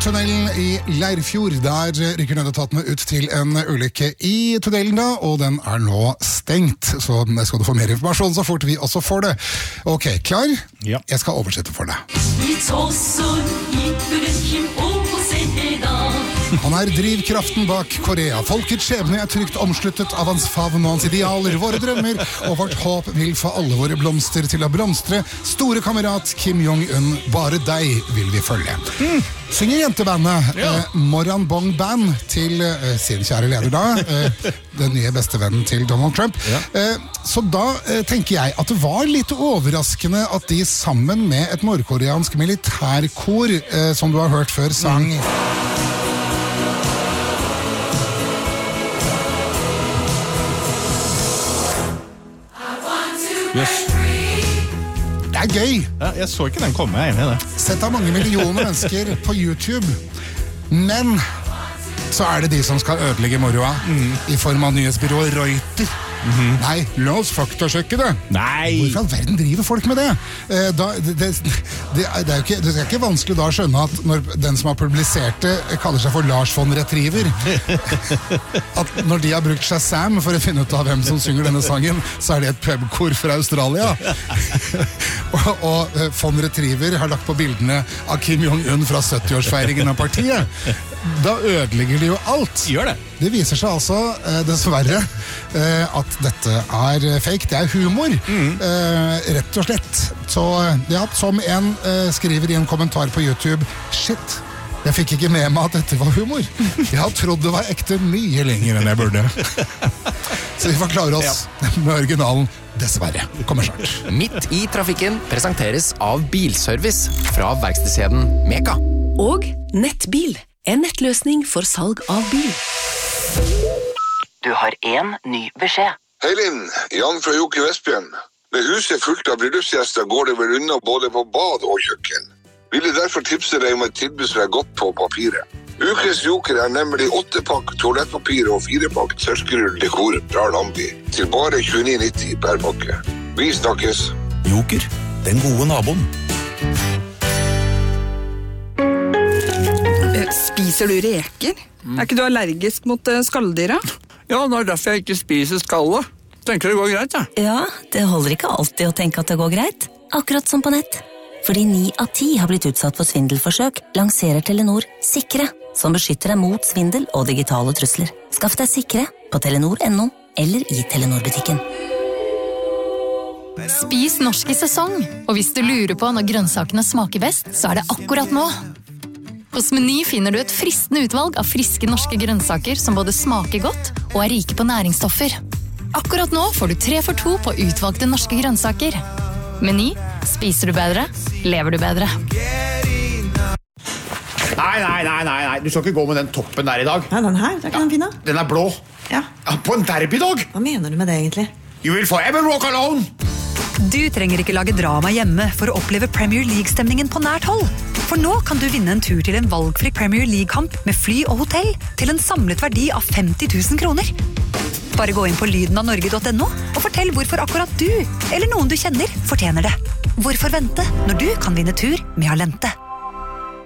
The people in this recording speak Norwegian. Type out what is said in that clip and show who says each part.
Speaker 1: tunnelen i Leirfjord. Der rykker nødetatene ut til en ulykke i tunnelen da, og den nå stengt. Så skal du få mer informasjon så fort vi også får det. Ok, klar?
Speaker 2: Ja.
Speaker 1: Jeg skal oversette for deg. Han drivkraften bak Korea. Folkets skjebne trygt omsluttet av hans favn og hans idealer, våre drømmer, og vårt håp vil få alle våre blomster til å blomstre. Store kamerat Kim Jong-un, bare deg vil vi følge. Synger jentebandet Moran Bong Band til sin kjære leder da, den nye bestevennen til Donald Trump. Så da tenker jeg at det var litt overraskende at de sammen med et nordkoreansk militærkor, som du har hørt før, sang
Speaker 2: Yes.
Speaker 1: Det gøy.
Speaker 2: Ja, jeg så ikke den komme, jeg enig i det.
Speaker 1: Sett av mange millioner mennesker på YouTube. Men så det de som skal ødelegge moroa i form av nyhetsbyrået Reuters. Nei, la oss faktasjekke det.
Speaker 2: Nei!
Speaker 1: Hvorfor all verden driver folk med det? Det er ikke vanskelig da å skjønne at når den som har publisert det kaller seg for Lars von Retriever, at når de har brukt Shazam for å finne ut av hvem som synger denne sangen, så det et pubkor fra Australia. og von Retriever har lagt på bildene av Kim Jong-un fra 70-årsfeiringen av partiet. Da ødelegger de jo alt.
Speaker 2: Gjør det.
Speaker 1: Det viser seg altså, dessverre, at dette fake. Det humor, rett og slett. Så ja, som en skriver i en kommentar på YouTube, shit, jeg fikk ikke med meg at dette var humor. Jeg har trodd det var ekte mye lenger enn jeg burde. Så vi får klare oss med originalen, dessverre. Kommer snart.
Speaker 3: Midt i trafikken presenteres av Bilservice fra verkstedskjeden Meka.
Speaker 4: Og Nettbil, en nettløsning for salg av bil.
Speaker 5: Du har en ny beskjed.
Speaker 6: Hei Linn, Jan fra Jokke Vestbjørn. Med huset fullt av bryllupsgjester går det vel unna både på bad og kjøkken. Ville derfor tipse deg om et tilbud som godt på papiret. Ukens Joker nemlig 8-pakk toalettpapir og 4-pakk tørkerull dekor fra Lambi til bare 29,90 per pakke. Vi snakkes.
Speaker 7: Joker, den gode naboen.
Speaker 8: Spiser du reker? Ikke du allergisk mot skalldyra?
Speaker 9: Ja, det derfor jeg ikke spiser skallet. Tenker det går greit, ja.
Speaker 10: Ja, det holder ikke alltid å tenke at det går greit. Akkurat som på nett. Fordi 9 av 10 har blitt utsatt for svindelforsøk, lanserer Telenor Sikre, som beskytter deg mot svindel og digitale trusler. Skaff deg Sikre på telenor.no eller i Telenor-butikken.
Speaker 11: Spis norsk i sesong, og hvis du lurer på når grønnsakene smaker best, så det akkurat nå. Hos Meny finner du et fristende utvalg av friske norske grønnsaker som både smaker godt og rike på næringsstoffer. Akkurat nå får du 3 for 2 på utvalgte norske grønnsaker. Meny, spiser du bedre, lever du bedre.
Speaker 12: Nei, du skal ikke gå med den toppen der i dag.
Speaker 8: Nei, den her, det ikke den fine.
Speaker 12: Den blå.
Speaker 8: Ja.
Speaker 12: På en derbydag.
Speaker 8: Hva mener du med det egentlig?
Speaker 12: You will forever walk alone.
Speaker 13: Du trenger ikke lage drama hjemme for å oppleve Premier League-stemningen på nært hold. For nå kan du vinne en tur til en valgfri Premier League-kamp med fly og hotell til en samlet verdi av 50 000 kroner. Bare gå inn på lydenavnorge.no og fortell hvorfor akkurat du, eller noen du kjenner, fortjener det. Hvorfor vente når du kan vinne tur med Alente?